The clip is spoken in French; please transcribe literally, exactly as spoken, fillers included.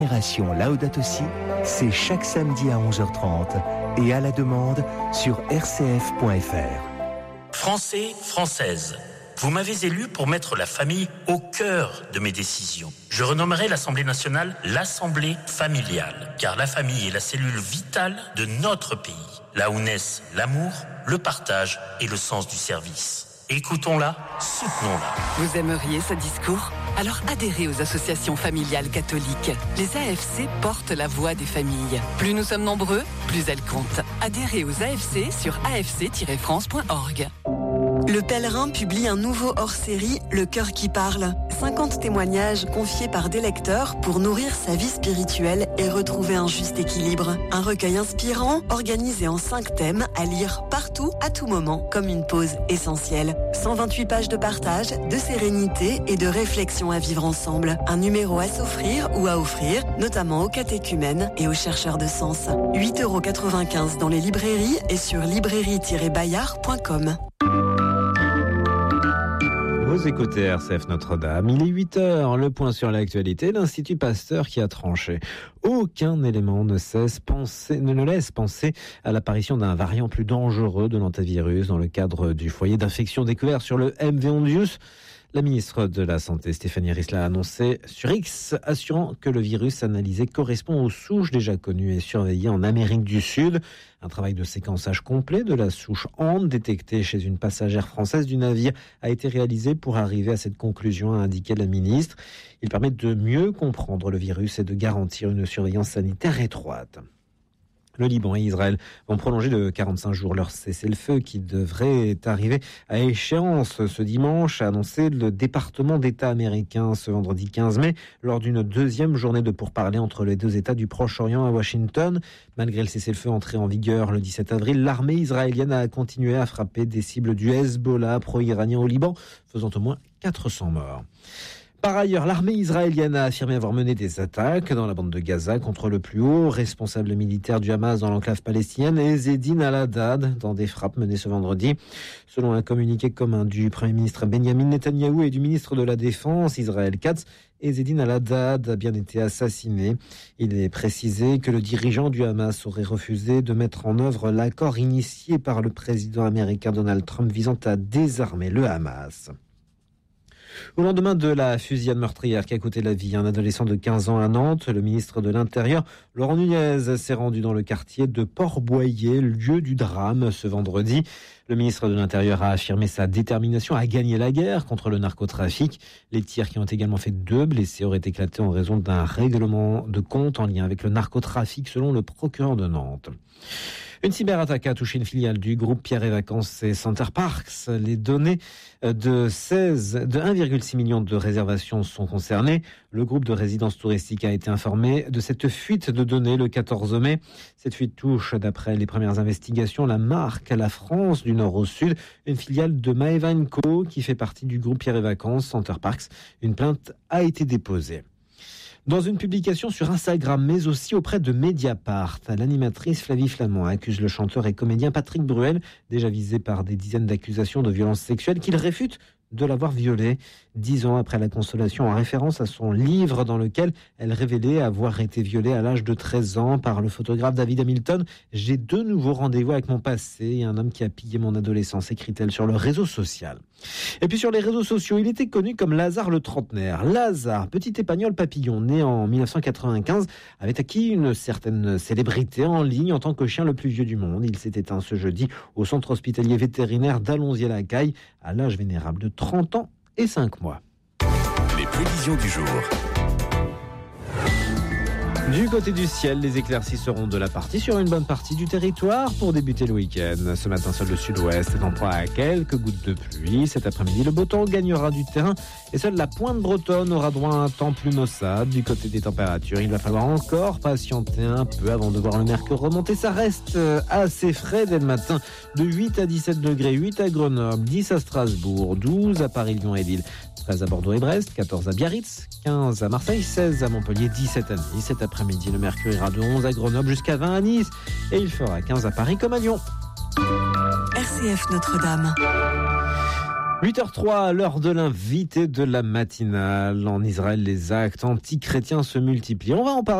Génération Laudato Si, c'est chaque samedi à onze heures trente et à la demande sur r c f point f r. Français, Françaises, vous m'avez élu pour mettre la famille au cœur de mes décisions. Je renommerai l'Assemblée nationale l'Assemblée familiale, car la famille est la cellule vitale de notre pays, là où naissent l'amour, le partage et le sens du service. Écoutons-la, soutenons-la. Vous aimeriez ce discours ? Alors adhérez aux associations familiales catholiques. Les A F C portent la voix des familles. Plus nous sommes nombreux, plus elles comptent. Adhérez aux A F C sur a f c tiret france point org. Le Pèlerin publie un nouveau hors-série, Le Cœur qui parle. cinquante témoignages confiés par des lecteurs pour nourrir sa vie spirituelle et retrouver un juste équilibre. Un recueil inspirant, organisé en cinq thèmes, à lire partout, à tout moment, comme une pause essentielle. cent vingt-huit pages de partage, de sérénité et de réflexion à vivre ensemble. Un numéro à s'offrir ou à offrir, notamment aux catéchumènes et aux chercheurs de sens. huit euros quatre-vingt-quinze dans les librairies et sur librairie tiret bayard point com. Vous écoutez R C F Notre-Dame, il est huit heures, le point sur l'actualité, l'Institut Pasteur qui a tranché. Aucun élément ne, cesse penser, ne, ne laisse penser à l'apparition d'un variant plus dangereux de l'antivirus dans le cadre du foyer d'infection découvert sur le M V Ondius. La ministre de la Santé, Stéphanie Ries, l'a annoncé sur X, assurant que le virus analysé correspond aux souches déjà connues et surveillées en Amérique du Sud. Un travail de séquençage complet de la souche Ande, détectée chez une passagère française du navire, a été réalisé pour arriver à cette conclusion, a indiqué la ministre. Il permet de mieux comprendre le virus et de garantir une surveillance sanitaire étroite. Le Liban et Israël vont prolonger de quarante-cinq jours leur cessez-le-feu qui devrait arriver à échéance ce dimanche, a annoncé le département d'État américain ce vendredi quinze mai lors d'une deuxième journée de pourparlers entre les deux États du Proche-Orient à Washington. Malgré le cessez-le-feu entré en vigueur le dix-sept avril, l'armée israélienne a continué à frapper des cibles du Hezbollah pro-iranien au Liban, faisant au moins quatre cents morts. Par ailleurs, l'armée israélienne a affirmé avoir mené des attaques dans la bande de Gaza contre le plus haut responsable militaire du Hamas dans l'enclave palestinienne, Ezzedine Al-Haddad, dans des frappes menées ce vendredi. Selon un communiqué commun du Premier ministre Benjamin Netanyahou et du ministre de la Défense, Israël Katz, Ezzedine Al-Haddad a bien été assassiné. Il est précisé que le dirigeant du Hamas aurait refusé de mettre en œuvre l'accord initié par le président américain Donald Trump visant à désarmer le Hamas. Au lendemain de la fusillade meurtrière qui a coûté la vie à un adolescent de quinze ans à Nantes, le ministre de l'Intérieur, Laurent Nunez, s'est rendu dans le quartier de Port-Boyer, lieu du drame, ce vendredi. Le ministre de l'Intérieur a affirmé sa détermination à gagner la guerre contre le narcotrafic. Les tirs qui ont également fait deux blessés auraient éclaté en raison d'un règlement de compte en lien avec le narcotrafic, selon le procureur de Nantes. Une cyberattaque a touché une filiale du groupe Pierre et Vacances et Center Parcs. Les données de seize, de un virgule six million de réservations sont concernées. Le groupe de résidences touristiques a été informé de cette fuite de données le quatorze mai. Cette fuite touche, d'après les premières investigations, la marque La France du nord au sud, une filiale de Maeva and Co qui fait partie du groupe Pierre et Vacances Center Parcs. Une plainte a été déposée. Dans une publication sur Instagram, mais aussi auprès de Mediapart, l'animatrice Flavie Flamand accuse le chanteur et comédien Patrick Bruel, déjà visé par des dizaines d'accusations de violences sexuelles, qu'il réfute de l'avoir violée. Dix ans après la consolation, en référence à son livre dans lequel elle révélait avoir été violée à l'âge de treize ans par le photographe David Hamilton. « J'ai de nouveaux rendez-vous avec mon passé et un homme qui a pillé mon adolescence », écrit-elle sur le réseau social. Et puis sur les réseaux sociaux, il était connu comme Lazare le trentenaire. Lazare, petit épagnol papillon, né en dix-neuf cent quatre-vingt-quinze, avait acquis une certaine célébrité en ligne en tant que chien le plus vieux du monde. Il s'est éteint ce jeudi au centre hospitalier vétérinaire d'Allonzier-la-Caille à l'âge vénérable de trente ans et cinq mois. Les prévisions du jour. Du côté du ciel, les éclaircies seront de la partie sur une bonne partie du territoire pour débuter le week-end. Ce matin, seul le sud-ouest est en proie à quelques gouttes de pluie. Cet après-midi, le beau temps gagnera du terrain et seule la pointe bretonne aura droit à un temps plus maussade. Du côté des températures, il va falloir encore patienter un peu avant de voir le mercure remonter. Ça reste assez frais dès le matin, de huit à dix-sept degrés, huit à Grenoble, dix à Strasbourg, douze à Paris, Lyon et Lille, treize à Bordeaux et Brest, quatorze à Biarritz, quinze à Marseille, seize à Montpellier, dix-sept à Nice. Cet après-midi, le mercure ira de onze à Grenoble jusqu'à vingt à Nice et il fera quinze à Paris comme à Lyon. R C F Notre-Dame. huit heures trois, l'heure de l'invité de la matinale. En Israël, les actes antichrétiens se multiplient. On va en parler.